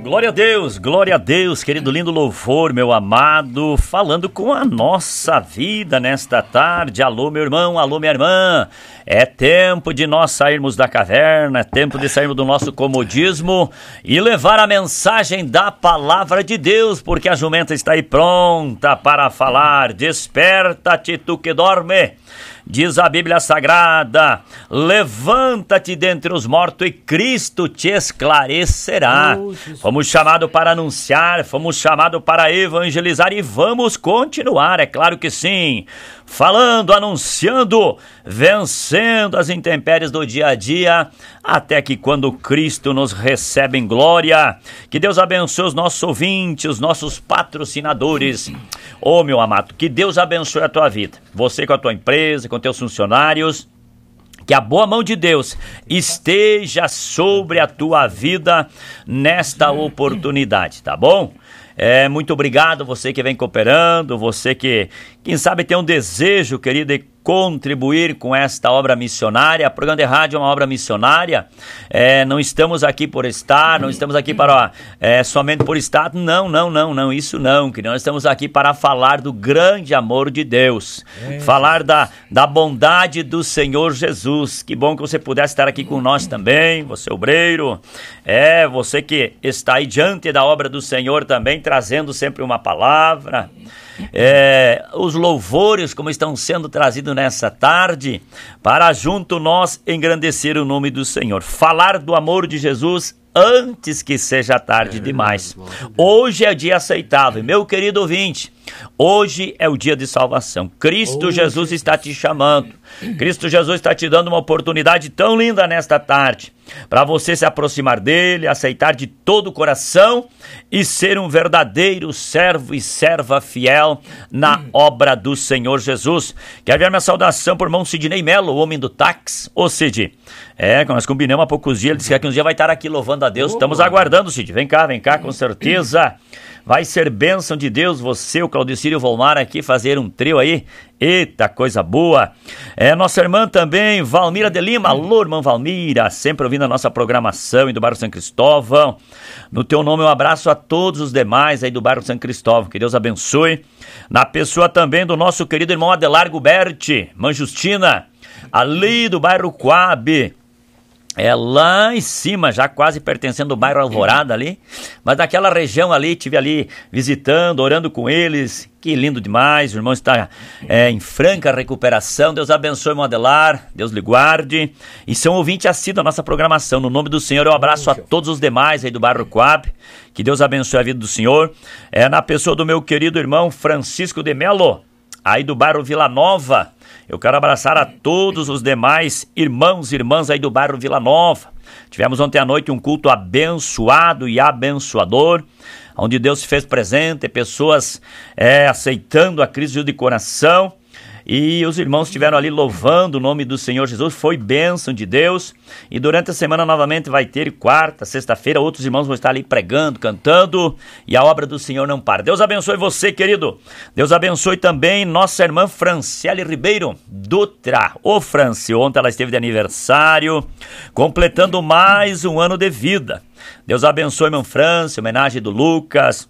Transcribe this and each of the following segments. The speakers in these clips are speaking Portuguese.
glória a Deus, querido lindo louvor, meu amado, falando com a nossa vida nesta tarde. Alô, meu irmão, alô, minha irmã. É tempo de nós sairmos da caverna, é tempo de sairmos do nosso comodismo e levar a mensagem da palavra de Deus, porque a jumenta está aí pronta para falar. Desperta-te, tu que dorme. Diz a Bíblia Sagrada, levanta-te dentre os mortos e Cristo te esclarecerá. Fomos chamados para anunciar, fomos chamados para evangelizar e vamos continuar, é claro que sim. Falando, anunciando, vencendo as intempéries do dia a dia, até que quando Cristo nos recebe em glória. Que Deus abençoe os nossos ouvintes, os nossos patrocinadores. Ô, meu amado, que Deus abençoe a tua vida. Você com a tua empresa, com teus funcionários. Que a boa mão de Deus esteja sobre a tua vida nesta oportunidade, tá bom? Muito obrigado você que vem cooperando, você que, quem sabe, tem um desejo, querido, de contribuir com esta obra missionária. O programa de rádio é uma obra missionária. Não estamos aqui por estar, não estamos aqui para somente por estar. Não, isso não, que nós estamos aqui para falar do grande amor de Deus, falar da bondade do Senhor Jesus. Que bom que você pudesse estar aqui com nós também, você obreiro, você que está aí diante da obra do Senhor também, trazendo sempre uma palavra. Os louvores como estão sendo trazidos nessa tarde, para junto nós engrandecer o nome do Senhor, falar do amor de Jesus antes que seja tarde demais. Hoje é dia aceitável, meu querido ouvinte. Hoje é o dia de salvação. Cristo Jesus está te chamando. Cristo Jesus está te dando uma oportunidade tão linda nesta tarde, para você se aproximar dele, aceitar de todo o coração e ser um verdadeiro servo e serva fiel na obra do Senhor Jesus. Quer ver minha saudação por irmão Sidney Melo, o homem do táxi? Ô Sid, nós combinamos há poucos dias, ele disse que um dia vai estar aqui louvando a Deus. Estamos aguardando, Sid, vem cá, com certeza. Vai ser bênção de Deus você, o Claudicírio e o Volmar aqui, fazer um trio aí. Eita, coisa boa. Nossa irmã também, Valmira de Lima. Alô, irmã Valmira, sempre ouvindo a nossa programação aí do bairro São Cristóvão. No teu nome, um abraço a todos os demais aí do bairro São Cristóvão. Que Deus abençoe. Na pessoa também do nosso querido irmão Adelar Guberti, irmã Justina, ali do bairro Coab. Lá em cima, já quase pertencendo ao bairro Alvorada ali, mas daquela região ali, estive ali visitando, orando com eles. Que lindo demais, o irmão está em franca recuperação. Deus abençoe o Adelar, Deus lhe guarde. E são ouvintes assíduos da nossa programação. No nome do Senhor, eu abraço a todos os demais aí do bairro Coab. Que Deus abençoe a vida do Senhor. Na pessoa do meu querido irmão Francisco de Melo, aí do bairro Vila Nova. Eu quero abraçar a todos os demais irmãos e irmãs aí do bairro Vila Nova. Tivemos ontem à noite um culto abençoado e abençoador, onde Deus se fez presente, pessoas aceitando a Cristo de coração. E os irmãos estiveram ali louvando o nome do Senhor Jesus, foi bênção de Deus. E durante a semana novamente vai ter quarta, sexta-feira, outros irmãos vão estar ali pregando, cantando, e a obra do Senhor não para. Deus abençoe você, querido. Deus abençoe também nossa irmã Franciele Ribeiro Dutra. Ô Franci, ontem ela esteve de aniversário, completando mais um ano de vida. Deus abençoe, meu Franci, homenagem do Lucas.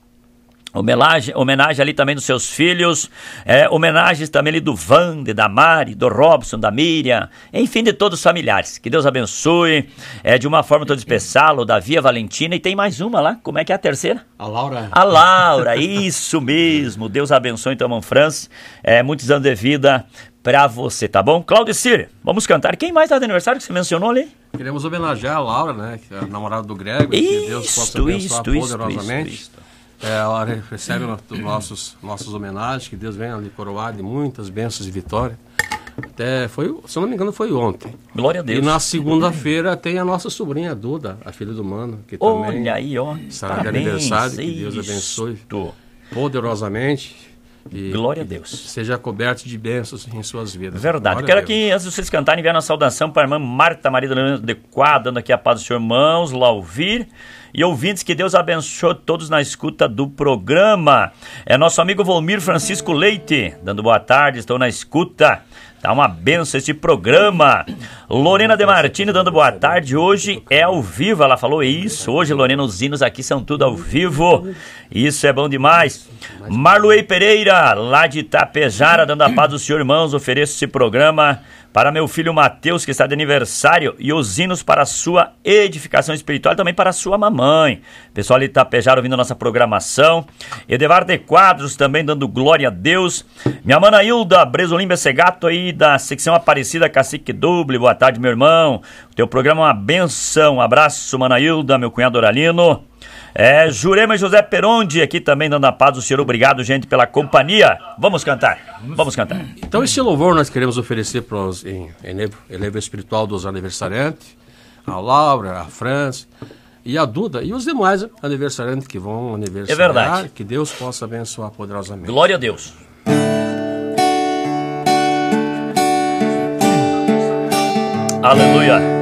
Homenagem ali também dos seus filhos, homenagens também ali do Vande, da Mari, do Robson, da Miriam, enfim, de todos os familiares. Que Deus abençoe, de uma forma toda especial, o Davi, a Valentina, e tem mais uma lá, como é que é a terceira? A Laura. A Laura, isso mesmo. Deus abençoe então, irmão Francis, muitos anos de vida pra você, tá bom? Claudicir, vamos cantar. Quem mais tá de aniversário que você mencionou ali? Queremos homenagear a Laura, né, que é a namorada do Grego, que Deus possa abençoar poderosamente. Isso. Ela recebe nossas homenagens, que Deus venha lhe coroar de muitas bênçãos e vitórias. Até foi, se eu não me engano, foi ontem. Glória a Deus. E na segunda-feira tem a nossa sobrinha Duda, a filha do Mano, que também estará de aniversário. Que Deus abençoe poderosamente. E glória a Deus. Seja coberto de bênçãos em suas vidas. Verdade. Quero que, antes de vocês cantarem, enviar uma saudação para a irmã Marta Maria de Quá, dando aqui a paz do Senhor, irmãos, lá ouvir. E ouvintes, que Deus abençoe todos na escuta do programa. Nosso amigo Volmir Francisco Leite, dando boa tarde, estou na escuta. Tá uma benção esse programa. Lorena De Martini dando boa tarde. Hoje é ao vivo, ela falou isso. Hoje, Lorena, os hinos aqui são tudo ao vivo. Isso é bom demais. Marluei Pereira, lá de Itapejara, dando a paz do Senhor, irmãos. Ofereço esse programa para meu filho Mateus, que está de aniversário, e os hinos para a sua edificação espiritual e também para a sua mamãe. Pessoal de Itapejara ouvindo a nossa programação. Edevar de Quadros também dando glória a Deus. Minha mana Hilda Bresolim Segato aí da secção Aparecida Cacique Duble. Boa tarde, meu irmão. O teu programa é uma benção. Um abraço, mana Hilda, meu cunhado Oralino. Jurema José Peronde aqui também dando a paz do Senhor. Obrigado, gente, pela companhia. Vamos cantar. Então esse louvor nós queremos oferecer para os elevo espiritual dos aniversariantes, a Laura, a Franz e a Duda e os demais aniversariantes que vão aniversariar. É verdade. Que Deus possa abençoar poderosamente. Glória a Deus. Aleluia.